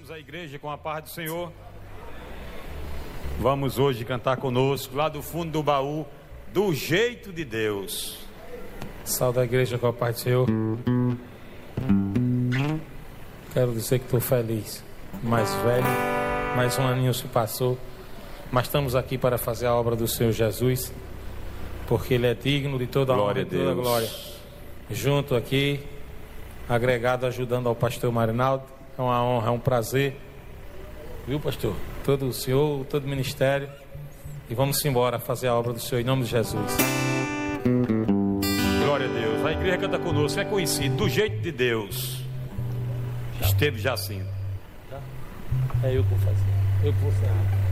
Todos a igreja com a paz do Senhor. Vamos hoje cantar conosco, lá do fundo do baú, do jeito de Deus. Salve a igreja com a paz do Senhor. Quero dizer que estou feliz. Mais velho, mais um aninho se passou. Mas estamos aqui para fazer a obra do Senhor Jesus, porque Ele é digno de toda a honra e toda a glória. Junto aqui, agregado, ajudando ao pastor Marinaldo. É uma honra, é um prazer. Viu, pastor? Todo o senhor, todo o ministério. E vamos embora fazer a obra do Senhor em nome de Jesus. Glória a Deus. A igreja canta conosco, é conhecido, do jeito de Deus. Esteve Jacinto. É eu que vou fazer. Eu que vou encerrar.